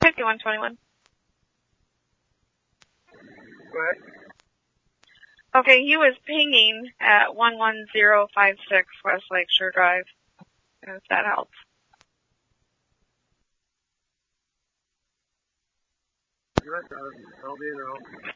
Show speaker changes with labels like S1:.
S1: 5121.
S2: Go ahead.
S1: Okay, he was pinging at 11056 West Lakeshore Drive, if that helps.
S2: I'll be in row.